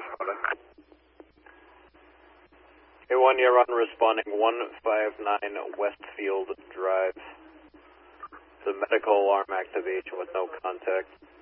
responding. A1, you're on responding 159 Westfield Drive. It's a medical alarm activation with no contact.